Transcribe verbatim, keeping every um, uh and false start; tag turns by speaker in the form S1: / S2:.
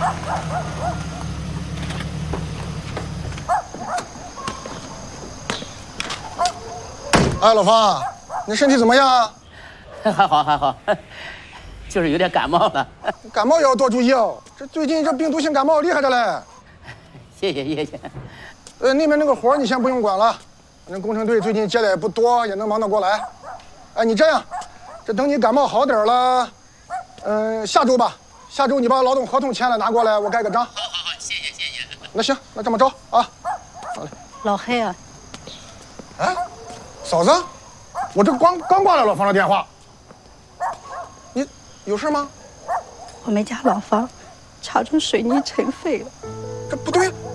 S1: 哎，老方，你身体怎么样？
S2: 还好还好，就是有点感冒了。
S1: 感冒也要多注意哦，这最近这病毒性感冒厉害着嘞。
S2: 谢谢谢谢。
S1: 呃，那边那个活你先不用管了，那工程队最近接的也不多，也能忙得过来。哎，你这样，这等你感冒好点了，嗯、呃，下周吧，下周你把劳动合同签了拿过来，我盖个章。
S2: 好好好，谢谢谢谢。
S1: 那行，那这么着啊。好嘞。
S3: 老黑啊。
S1: 哎，嫂子，我这刚刚挂了老方的电话。你有事吗？
S3: 我们家老方查出水泥尘肺了。
S1: 这不对。